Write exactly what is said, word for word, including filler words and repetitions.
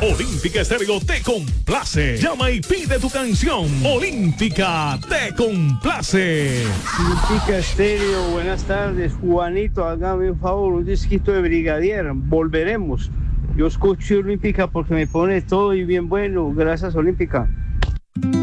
Olímpica Estéreo te complace. Llama y pide tu canción. Olímpica te complace. Olímpica Estéreo, buenas tardes. Juanito, hágame un favor, un disquito de Brigadier. Volveremos. Yo escucho Olímpica porque me pone todo y bien bueno. Gracias, Olímpica.